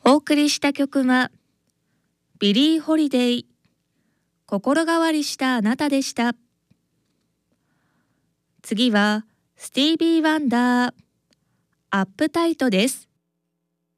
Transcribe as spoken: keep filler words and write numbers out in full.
お送りした曲はビリー・ホリデイ、心変わりしたあなたでした。次はスティービー・ワンダー、アップタイトです。